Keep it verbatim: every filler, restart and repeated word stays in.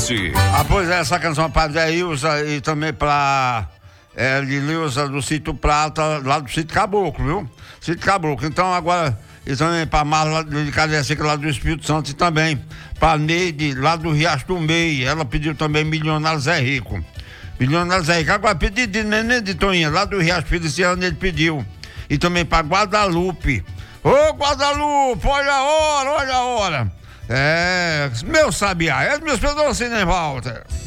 Oeste. Ah, pois é, essa canção pra Zé Ilza e também pra é, Lileuza do Sítio Prata, lá do Sítio Caboclo, viu? Sítio Caboclo. Então agora, e também pra Marla de Cariacica, lá do Espírito Santo, e também pra Neide, lá do Riacho do Meio. Ela pediu também Milionário Zé Rico. Milionário Zé Rico. Agora pedido de Neném de Toninha, lá do Riacho Feliciano, ele pediu. E também pra Guadalupe. Ô Guadalupe, olha a hora, olha a hora. É, meu sabiá, é meus pedaços, né, Walter?